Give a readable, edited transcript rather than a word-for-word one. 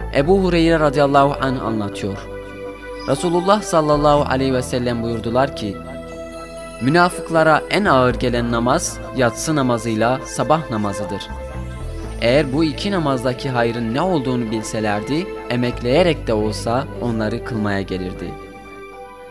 Ebu Hureyre radıyallahu anh anlatıyor. Resulullah sallallahu aleyhi ve sellem buyurdular ki, münafıklara en ağır gelen namaz yatsı namazıyla sabah namazıdır. Eğer bu iki namazdaki hayrın ne olduğunu bilselerdi, emekleyerek de olsa onları kılmaya gelirdi.